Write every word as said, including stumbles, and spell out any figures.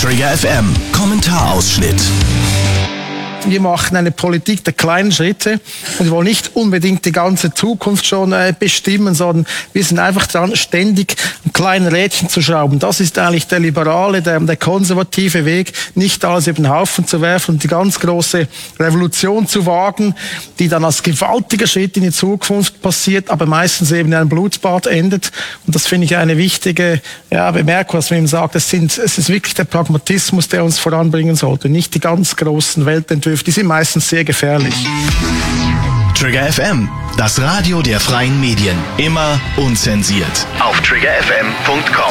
Trigger F M Kommentarausschnitt. Wir machen eine Politik der kleinen Schritte und wir wollen nicht unbedingt die ganze Zukunft schon äh, bestimmen, sondern wir sind einfach dran, ständig ein kleines Rädchen zu schrauben. Das ist eigentlich der liberale, der, der konservative Weg, nicht alles über den Haufen zu werfen und die ganz große Revolution zu wagen, die dann als gewaltiger Schritt in die Zukunft passiert, aber meistens eben in einem Blutbad endet. Und das finde ich eine wichtige ja, Bemerkung, was man eben sagt. Es, sind, es ist wirklich der Pragmatismus, der uns voranbringen sollte, nicht die ganz großen Weltentwürfe. Die sind meistens sehr gefährlich. Trigger F M, das Radio der freien Medien. Immer unzensiert. Auf trigger f m punkt com.